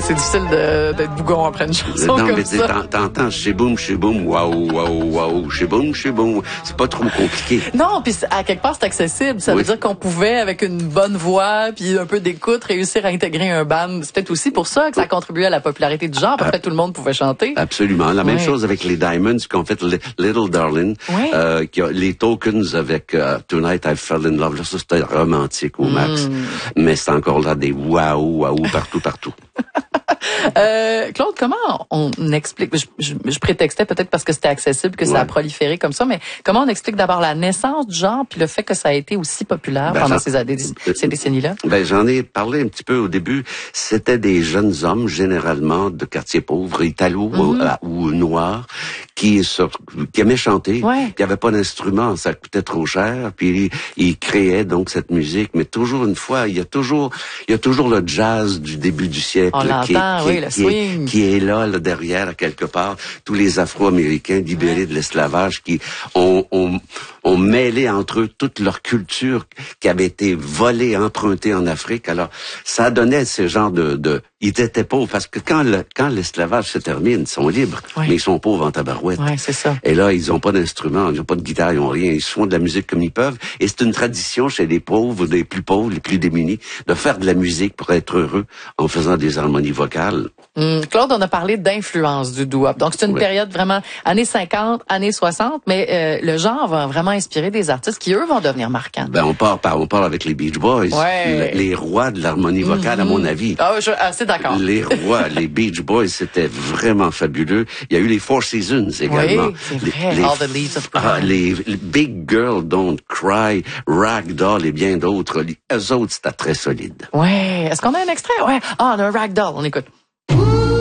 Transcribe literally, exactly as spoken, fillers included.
c'est difficile de, d'être bougon après une chanson non, comme mais ça. T'en, t'entends chez boum, chez boum, waouh, waouh, waouh, chez boum, chez boum. C'est pas trop compliqué. Non, puis à quelque part, c'est accessible. Ça oui. veut dire qu'on pouvait, avec une bonne voix puis un peu d'écoute, réussir à intégrer un band. C'est peut-être aussi pour ça que ça a contribué à la popularité du genre, parce que tout le monde pouvait chanter. Absolument. La même ouais. chose avec les Diamonds, qui ont fait Little Darling, ouais. euh, qui a les Tokens avec uh, Tonight I Fell in Love. Là, ça, c'était romantique au max. Mm. Mais c'est encore là des waouh, waouh, partout, partout. euh, Claude, comment on explique, je, je, je prétextais peut-être parce que c'était accessible, que ouais. ça a proliféré comme ça, mais comment on explique d'abord la naissance du genre, puis le fait que ça a été aussi populaire ben, pendant ces, années, ces décennies-là? Ben, j'en ai parlé un petit peu au début. C'était des jeunes hommes, généralement de quartiers pauvres, italo mm-hmm. ou, ou noirs, qui, qui aimaient chanter, ouais. qui n'avaient pas d'instrument, ça coûtait trop cher, puis ils, ils créaient donc cette musique, mais toujours une fois, il y a toujours, il y a toujours le jazz du début du siècle on qui, l'entend, qui, oui, qui, le qui, swing. Est, qui est là, là, derrière, à quelque part, tous les Afro-Américains libérés ouais. de l'esclavage qui ont, ont, ont mêlé entre eux toute leur culture qui avait été volée, empruntée en Afrique. Alors, ça donnait ce genre de, de ils étaient pauvres, parce que quand le, quand l'esclavage se termine, ils sont libres, ouais. mais ils sont pauvres en tabarouette. Ouais, c'est ça. Et là, ils ont pas d'instruments, ils ont pas de guitare, ils ont rien, ils font de la musique comme ils peuvent. Et c'est une tradition chez les pauvres, les plus pauvres, les plus démunis, de faire de la musique pour être heureux en faisant des harmonies vocales. Hum, Claude, on a parlé d'influence du doo-wop. Donc, c'est une oui. période vraiment années cinquante, années soixante, mais euh, le genre va vraiment inspirer des artistes qui, eux, vont devenir marquants. Ben, on part, on part avec les Beach Boys, ouais. les, les rois de l'harmonie vocale, mm-hmm. à mon avis. Ah, je, ah, c'est d'accord. Les rois, les Beach Boys, c'était vraiment fabuleux. Il y a eu les Four Seasons également. Oui, c'est vrai. Les, All the Leaves of ah, les, les Big Girl Don't Cry, Ragdoll et bien d'autres. Eux autres, c'était très solide. Ouais. Est-ce qu'on a un extrait? Ouais. Ah, on a un Ragdoll. On écoute.